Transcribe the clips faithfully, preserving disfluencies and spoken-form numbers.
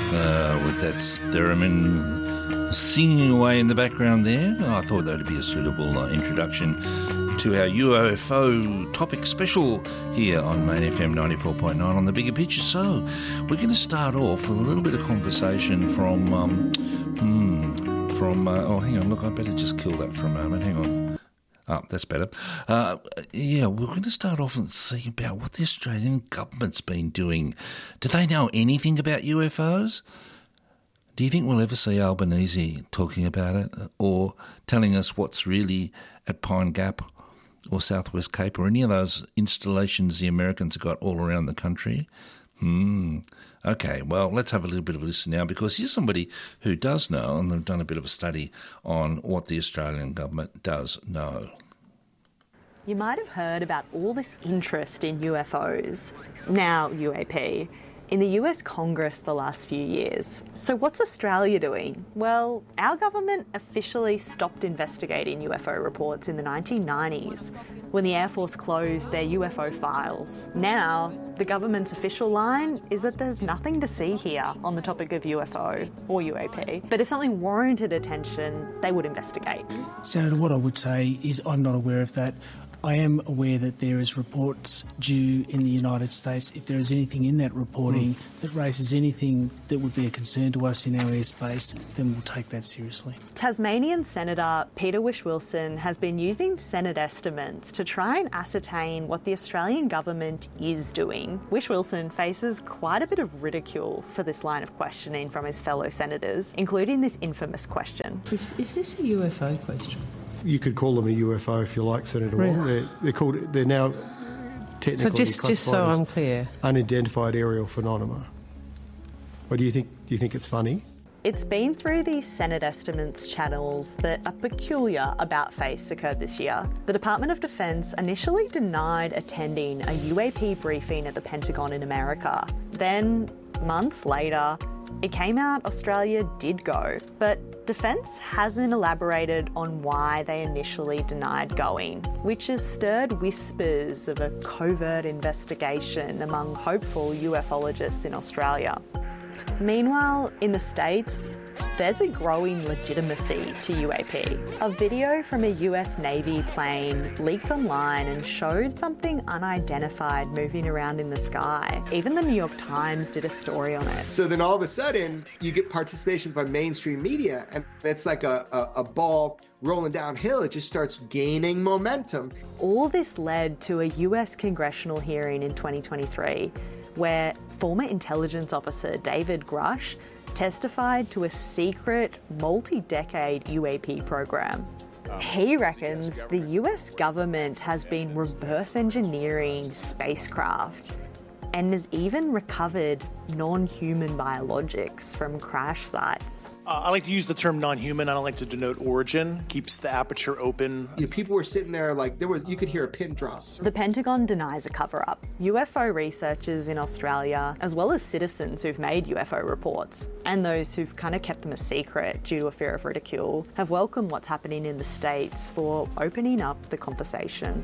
Uh, with that theremin singing away in the background there, I thought that would be a suitable uh, introduction to our U F O topic special here on Main F M ninety-four point nine on The Bigger Picture. So we're going to start off with a little bit of conversation from, um, hmm, from, uh, oh, hang on, look, I better just kill that for a moment, hang on. Oh, that's better. Uh, yeah, we're going to start off and see about what the Australian government's been doing. Do they know anything about U F Os? Do you think we'll ever see Albanese talking about it or telling us what's really at Pine Gap or Southwest Cape or any of those installations the Americans have got all around the country? Hmm. Okay, well, let's have a little bit of a listen now, because here's somebody who does know, and they've done a bit of a study on what the Australian government does know. You might have heard about all this interest in U F Os, now U A P, in the U S Congress the last few years. So what's Australia doing? Well, our government officially stopped investigating U F O reports in the nineteen nineties, when the Air Force closed their U F O files. Now, the government's official line is that there's nothing to see here on the topic of U F O or U A P. But if something warranted attention, they would investigate. Senator, what I would say is I'm not aware of that. I am aware that there is reports due in the United States. If there is anything in that reporting mm. that raises anything that would be a concern to us in our airspace, then we'll take that seriously. Tasmanian Senator Peter Whish-Wilson has been using Senate estimates to try and ascertain what the Australian government is doing. Whish-Wilson faces quite a bit of ridicule for this line of questioning from his fellow senators, including this infamous question. Is, is this a U F O question? You could call them a U F O if you like, Senator Really? Wong. They're, they're called. They're now technically So just, just so classified as I'm clear, unidentified aerial phenomena. What do you think? Do you think it's funny? It's been through these Senate estimates channels that are peculiar about face occurred this year. The Department of Defence initially denied attending a U A P briefing at the Pentagon in America. Then, months later, it came out Australia did go, but Defence hasn't elaborated on why they initially denied going, which has stirred whispers of a covert investigation among hopeful ufologists in Australia. Meanwhile, in the States, there's a growing legitimacy to U A P. A video from a U S Navy plane leaked online and showed something unidentified moving around in the sky. Even the New York Times did a story on it. So then all of a sudden, you get participation by mainstream media, and it's like a, a, a ball rolling downhill. It just starts gaining momentum. All this led to a U S congressional hearing in twenty twenty-three, where former intelligence officer David Grush testified to a secret, multi-decade U A P program. He reckons the U S government has been reverse engineering spacecraft and has even recovered non-human biologics from crash sites. Uh, I like to use the term non-human. I don't like to denote origin. Keeps the aperture open. You know, people were sitting there like there was. You could hear a pin drop. The Pentagon denies a cover-up. U F O researchers in Australia, as well as citizens who've made U F O reports, and those who've kind of kept them a secret due to a fear of ridicule, have welcomed what's happening in the States for opening up the conversation.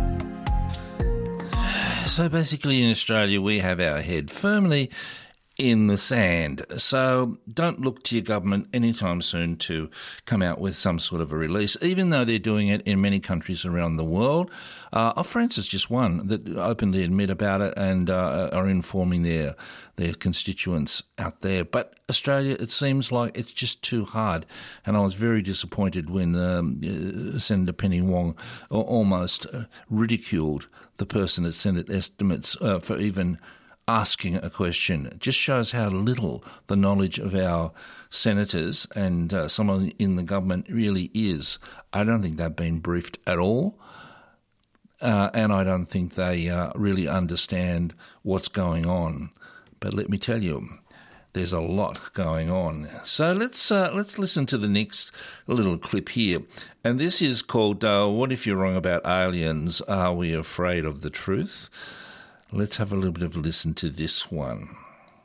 So basically in Australia we have our head firmly in the sand. So don't look to your government anytime soon to come out with some sort of a release, even though they're doing it in many countries around the world. Uh, France is just one that openly admit about it and uh, are informing their their constituents out there. But Australia, it seems like it's just too hard. And I was very disappointed when um, uh, Senator Penny Wong almost uh, ridiculed the person at Senate estimates uh, for even asking a question. It just shows how little the knowledge of our senators and uh, someone in the government really is. I don't think they've been briefed at all, uh, and I don't think they uh, really understand what's going on. But let me tell you, there's a lot going on. So let's uh, let's listen to the next little clip here. And this is called uh, What If You're Wrong About Aliens? Are We Afraid of the Truth? Let's have a little bit of a listen to this one.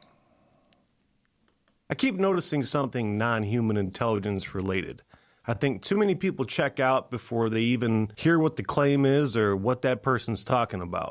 I keep noticing something non-human intelligence related. I think too many people check out before they even hear what the claim is or what that person's talking about.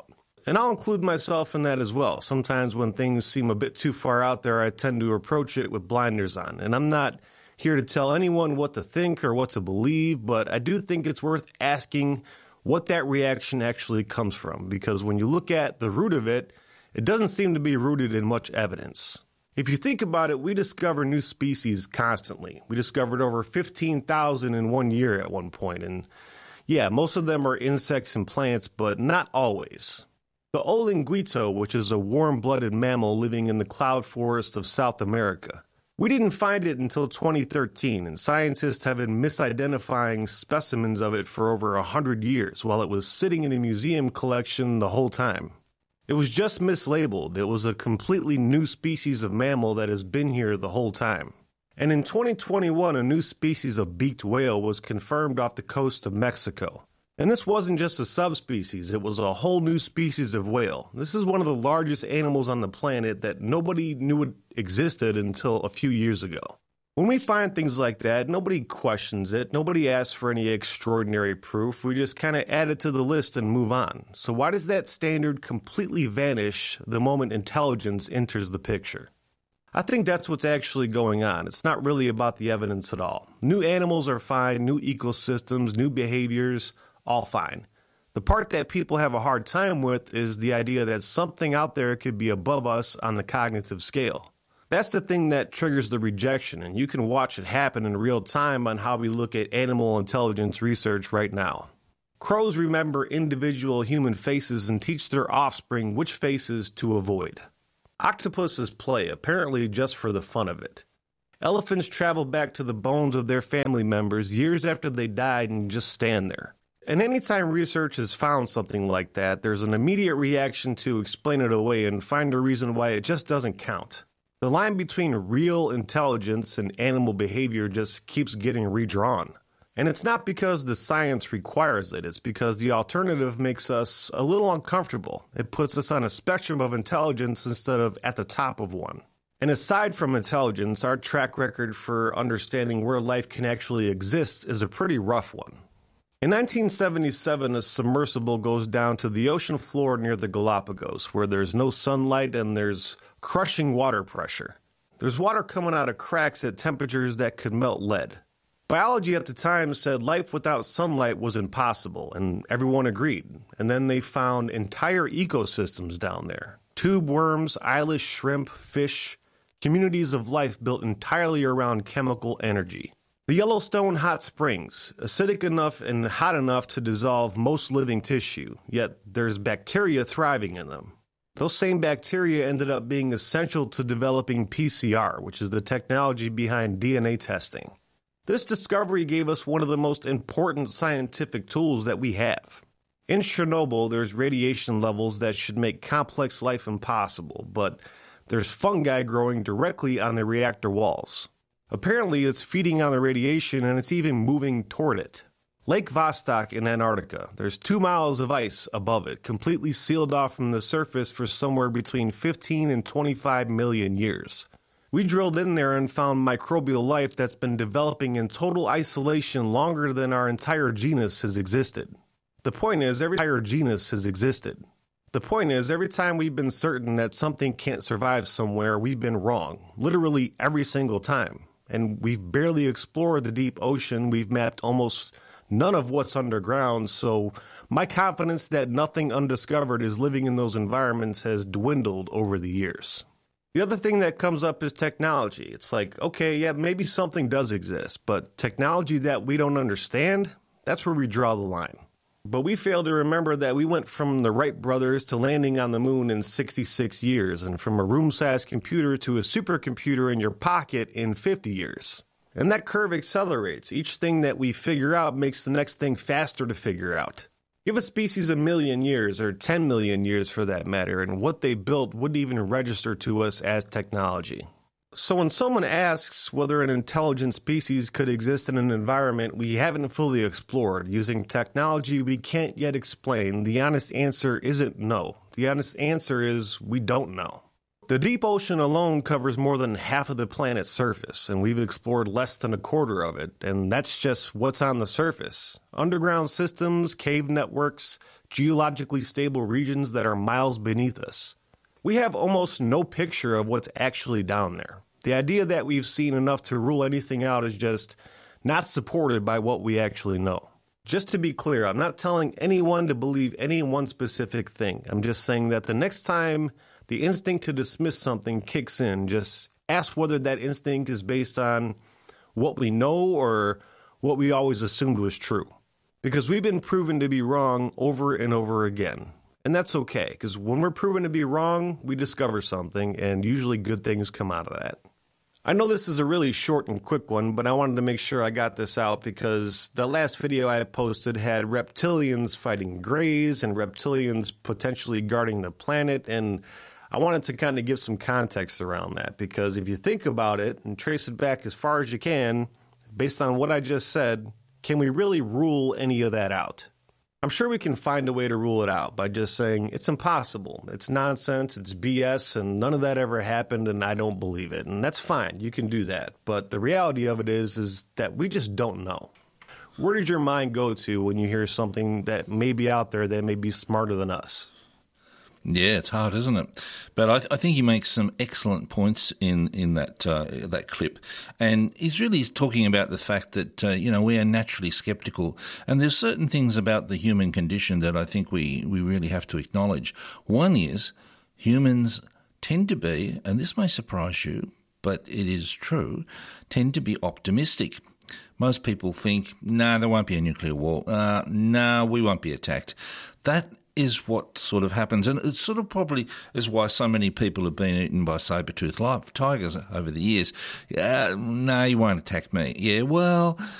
And I'll include myself in that as well. Sometimes when things seem a bit too far out there, I tend to approach it with blinders on. And I'm not here to tell anyone what to think or what to believe, but I do think it's worth asking what that reaction actually comes from. Because when you look at the root of it, it doesn't seem to be rooted in much evidence. If you think about it, we discover new species constantly. We discovered over fifteen thousand in one year at one point. And yeah, most of them are insects and plants, but not always. The Olinguito, which is a warm-blooded mammal living in the cloud forest of South America. We didn't find it until twenty thirteen, and scientists have been misidentifying specimens of it for over one hundred years while it was sitting in a museum collection the whole time. It was just mislabeled. It was a completely new species of mammal that has been here the whole time. And in twenty twenty-one, a new species of beaked whale was confirmed off the coast of Mexico. And this wasn't just a subspecies, it was a whole new species of whale. This is one of the largest animals on the planet that nobody knew it existed until a few years ago. When we find things like that, nobody questions it, nobody asks for any extraordinary proof, we just kind of add it to the list and move on. So why does that standard completely vanish the moment intelligence enters the picture? I think that's what's actually going on. It's not really about the evidence at all. New animals are fine, new ecosystems, new behaviors, all fine. The part that people have a hard time with is the idea that something out there could be above us on the cognitive scale. That's the thing that triggers the rejection, and you can watch it happen in real time on how we look at animal intelligence research right now. Crows remember individual human faces and teach their offspring which faces to avoid. Octopuses play, apparently just for the fun of it. Elephants travel back to the bones of their family members years after they died and just stand there. And anytime research has found something like that, there's an immediate reaction to explain it away and find a reason why it just doesn't count. The line between real intelligence and animal behavior just keeps getting redrawn. And it's not because the science requires it, it's because the alternative makes us a little uncomfortable. It puts us on a spectrum of intelligence instead of at the top of one. And aside from intelligence, our track record for understanding where life can actually exist is a pretty rough one. In nineteen seventy-seven, a submersible goes down to the ocean floor near the Galapagos, where there's no sunlight and there's crushing water pressure. There's water coming out of cracks at temperatures that could melt lead. Biology at the time said life without sunlight was impossible, and everyone agreed. And then they found entire ecosystems down there. Tube worms, eyeless shrimp, fish, communities of life built entirely around chemical energy. The Yellowstone hot springs, acidic enough and hot enough to dissolve most living tissue, yet there's bacteria thriving in them. Those same bacteria ended up being essential to developing P C R, which is the technology behind D N A testing. This discovery gave us one of the most important scientific tools that we have. In Chernobyl, there's radiation levels that should make complex life impossible, but there's fungi growing directly on the reactor walls. Apparently, it's feeding on the radiation and it's even moving toward it. Lake Vostok in Antarctica, there's two miles of ice above it, completely sealed off from the surface for somewhere between fifteen and twenty-five million years. We drilled in there and found microbial life that's been developing in total isolation longer than our entire genus has existed. The point is, every entire genus has existed. The point is, every time we've been certain that something can't survive somewhere, we've been wrong, literally every single time. And we've barely explored the deep ocean. We've mapped almost none of what's underground, so my confidence that nothing undiscovered is living in those environments has dwindled over the years. The other thing that comes up is technology. It's like, okay, yeah, maybe something does exist, but technology that we don't understand, that's where we draw the line. But we fail to remember that we went from the Wright brothers to landing on the moon in sixty-six years, and from a room-sized computer to a supercomputer in your pocket in fifty years. And that curve accelerates. Each thing that we figure out makes the next thing faster to figure out. Give a species a million years, or ten million years for that matter, and what they built wouldn't even register to us as technology. So when someone asks whether an intelligent species could exist in an environment we haven't fully explored using technology we can't yet explain, the honest answer isn't no. The honest answer is we don't know. The deep ocean alone covers more than half of the planet's surface, and we've explored less than a quarter of it, and that's just what's on the surface. Underground systems, cave networks, geologically stable regions that are miles beneath us. We have almost no picture of what's actually down there. The idea that we've seen enough to rule anything out is just not supported by what we actually know. Just to be clear, I'm not telling anyone to believe any one specific thing. I'm just saying that the next time the instinct to dismiss something kicks in, just ask whether that instinct is based on what we know or what we always assumed was true. Because we've been proven to be wrong over and over again. And that's okay, because when we're proven to be wrong, we discover something, and usually good things come out of that. I know this is a really short and quick one, but I wanted to make sure I got this out because the last video I posted had reptilians fighting greys and reptilians potentially guarding the planet, and I wanted to kind of give some context around that, because if you think about it and trace it back as far as you can, based on what I just said, can we really rule any of that out? I'm sure we can find a way to rule it out by just saying it's impossible, it's nonsense, it's B S, and none of that ever happened, and I don't believe it. And that's fine, you can do that. But the reality of it is, is that we just don't know. Where does your mind go to when you hear something that may be out there that may be smarter than us? Yeah, it's hard, isn't it? But I, th- I think he makes some excellent points in in that uh, that clip, and he's really talking about the fact that uh, you know we are naturally sceptical, and there's certain things about the human condition that I think we we really have to acknowledge. One is humans tend to be, and this may surprise you, but it is true, tend to be optimistic. Most people think, no, nah, there won't be a nuclear war. Uh, no, nah, we won't be attacked. That is what sort of happens. And it sort of probably is why so many people have been eaten by saber-toothed tigers over the years. Uh, no, you won't attack me. Yeah, well,